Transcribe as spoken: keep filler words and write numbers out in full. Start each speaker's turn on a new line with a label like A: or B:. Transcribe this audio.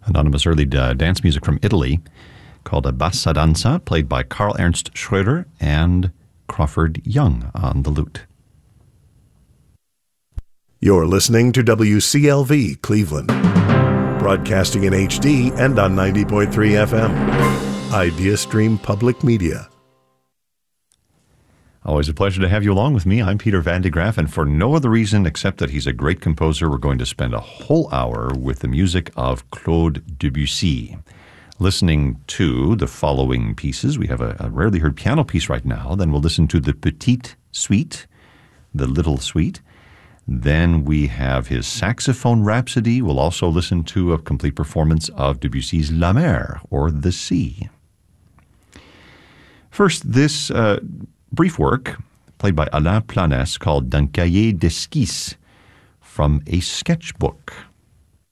A: anonymous early uh, dance music from Italy called a Bassa Danza, played by Karl Ernst Schröder and Crawford Young on the lute.
B: You're listening to W C L V Cleveland, broadcasting in H D and on ninety point three F M. IdeaStream Public Media.
A: Always a pleasure to have you along with me. I'm Peter Van de Graaff, and for no other reason except that he's a great composer, we're going to spend a whole hour with the music of Claude Debussy. Listening to the following pieces, we have a, a rarely heard piano piece right now. Then we'll listen to the Petite Suite, the Little Suite. Then we have his saxophone Rhapsody. We'll also listen to a complete performance of Debussy's La Mer, or The Sea. First, this uh, brief work, played by Alain Planès, called D'un cahier d'esquisse, from a sketchbook.